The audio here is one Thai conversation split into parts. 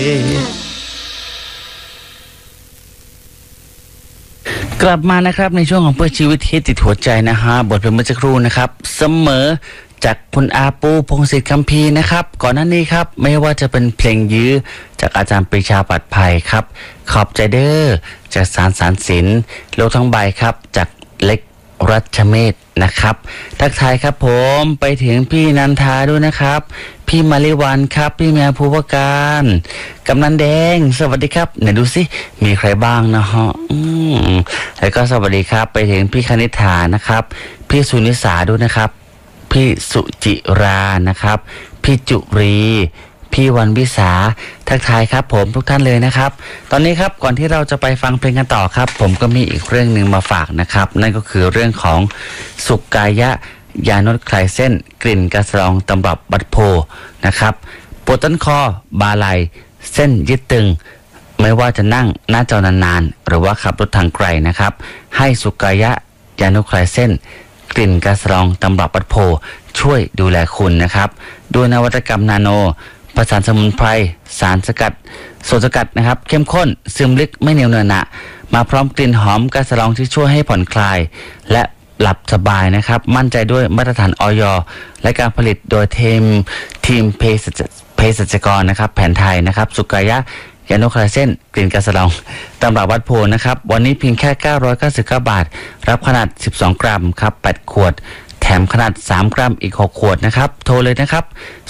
กลับมานะครับในช่วงของเพื่อชีวิตที่ติดหัวใจนะฮะบทเพลงเมื่อสักครู่นะครับเสมอจากคุณอาปูพงศิษฐ์คัมภีร์นะครับก่อนหน้านี้ครับไม่ว่าจะเป็นเพลงยื้อจากอาจารย์ปรีชาปัดภัยครับขอบใจเด้อจากสารศิลป์โลกทั้งใบครับจากเล็กรัชเมธนะครับทักทายครับผมไปถึงพี่นันทาด้วยนะครับพี่มาริวันครับพี่แมวภูวการกำนันแดงสวัสดีครับไหนดูสิมีใครบ้างนะฮะแล้วก็สวัสดีครับไปถึงพี่คณิษฐานะครับพี่สุนิสาด้วยนะครับพี่สุจิรานะครับพี่จุรีพี่วันวิสาทักทายครับผมทุกท่านเลยนะครับตอนนี้ครับก่อนที่เราจะไปฟังเพลงกันต่อครับผมก็มีอีกเรื่องหนึ่งมาฝากนะครับนั่นก็คือเรื่องของสุกายะยานวดคลายเส้นกลิ่นกระสรองตำรับบัดโพนะครับปวดต้นคอบาไหลเส้นยึดตึงไม่ว่าจะนั่งหน้าจอนานๆหรือว่าขับรถทางไกลนะครับให้สุกายะยานวดคลายเส้นกลิ่นกระสรองตำรับบัดโพช่วยดูแลคุณนะครับด้วยนวัตกรรมนาโนผสานสมุนไพรสารสกัดส่วนสกัดนะครับเข้มข้นซึมลึกไม่เหนียวเนอะหนะมาพร้อมกลิ่นหอมกระสรองที่ช่วยให้ผ่อนคลายและหลับสบายนะครับมั่นใจด้วยมาตรฐานอย.และการผลิตโดยทีมเภสัชกรนะครับแผนไทยนะครับสุกายะยานุคลาเส้นกลิ่นกระสรองตำรับวัดโพนะครับวันนี้เพียงแค่999 บาทรับขนาด12 กรัมครับ8 ขวดแถมขนาด3 กรัมอีก6 ขวดนะครับโทรเลยนะครับ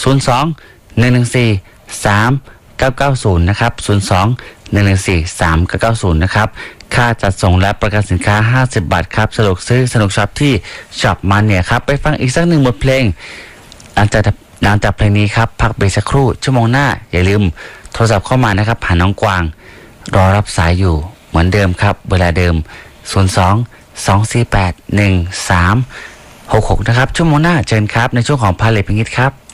02-114-3990นะครับ02-114-3990นะครับค่าจัดส่งและประกันสินค้า50 บาทครับสะดวกซื้อสนุกช็อปที่ช็อปมันเนี่ยครับไปฟังอีกสักหนึ่งบทเพลงหลังจากเพลงนี้ครับพักเบรกสักครู่ชั่วโมงหน้าอย่าลืมโทรศัพท์เข้ามานะครับหาน้องกวางรอรับสายอยู่เหมือนเดิมครับเวลาเดิม02-248-1366นะครับชั่วโมงหน้าเชิญครับในช่วงของพาเลทเพลงฮิตครับ